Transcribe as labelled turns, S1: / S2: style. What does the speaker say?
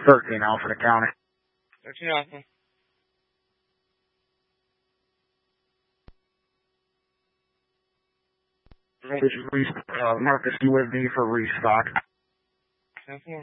S1: 13 Alpha to County.
S2: 13 Alpha.
S1: Marcus UAV for restock.
S2: 10-4.